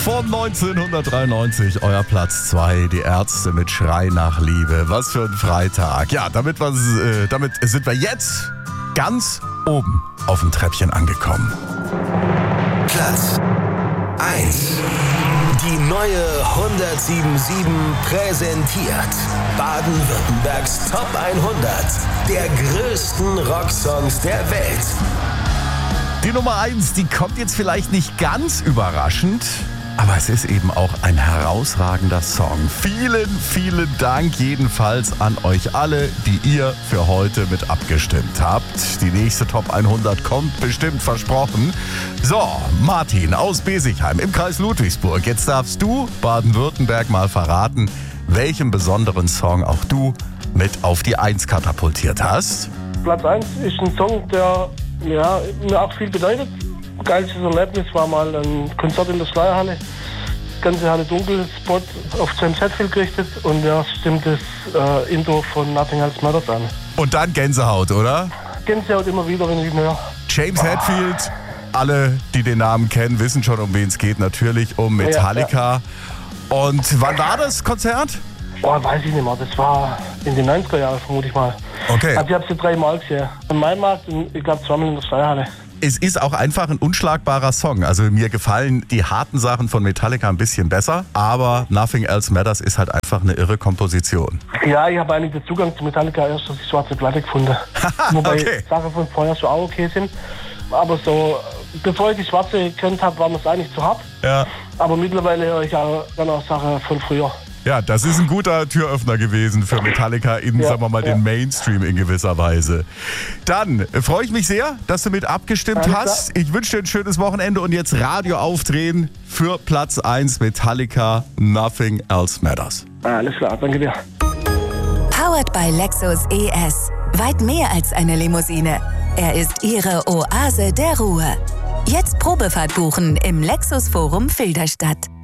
Von 1993, euer Platz 2, die Ärzte mit Schrei nach Liebe. Was für ein Freitag. Ja, damit sind wir jetzt ganz oben auf dem Treppchen angekommen. Platz 1. Die neue 107.7 präsentiert Baden-Württembergs Top 100 der größten Rocksongs der Welt. Die Nummer 1, die kommt jetzt vielleicht nicht ganz überraschend, aber es ist eben auch ein herausragender Song. Vielen, vielen Dank jedenfalls an euch alle, die ihr für heute mit abgestimmt habt. Die nächste Top 100 kommt bestimmt, versprochen. So, Martin aus Besigheim im Kreis Ludwigsburg. Jetzt darfst du Baden-Württemberg mal verraten, welchen besonderen Song auch du mit auf die 1 katapultiert hast. Platz 1 ist ein Song, der mir auch viel bedeutet. Geilstes Erlebnis war mal ein Konzert in der Schleierhalle. Ganze Halle dunkel, Spot auf James Hetfield gerichtet und ja, stimmt das Intro von Nothing Else Matters an. Und dann Gänsehaut, oder? Gänsehaut immer wieder, wenn ich ihn höre. James Hetfield, alle, die den Namen kennen, wissen schon, um wen es geht. Natürlich um Metallica. Ja. Und wann war das Konzert? Weiß ich nicht mehr. Das war in den 90er Jahren, vermute ich mal. Okay. Also ich habe sie 3 Mal gesehen. Am Mainmarkt und ich glaube 2-mal in der Schleierhalle. Es ist auch einfach ein unschlagbarer Song. Also mir gefallen die harten Sachen von Metallica ein bisschen besser, aber Nothing Else Matters ist halt einfach eine irre Komposition. Ja, ich habe eigentlich den Zugang zu Metallica erst durch die schwarze Platte gefunden. Wobei Sachen von vorher schon auch okay sind. Aber so, bevor ich die schwarze gekannt habe, war mir es eigentlich zu hart. Ja. Aber mittlerweile höre ich auch dann auch Sachen von früher. Ja, das ist ein guter Türöffner gewesen für Metallica in, sagen wir mal, den Mainstream in gewisser Weise. Dann freue ich mich sehr, dass du mit abgestimmt hast. Ich wünsche dir ein schönes Wochenende und jetzt Radio aufdrehen für Platz 1 Metallica, Nothing Else Matters. Alles klar, danke dir. Powered by Lexus ES. Weit mehr als eine Limousine. Er ist Ihre Oase der Ruhe. Jetzt Probefahrt buchen im Lexus Forum Filderstadt.